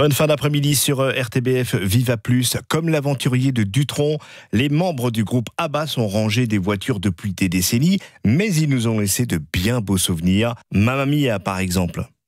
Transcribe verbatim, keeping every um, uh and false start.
Bonne fin d'après-midi sur R T B F Viva Plus. Comme l'aventurier de Dutronc, les membres du groupe ABBA ont rangé des voitures depuis des décennies, mais ils nous ont laissé de bien beaux souvenirs. Mamma Mia par exemple.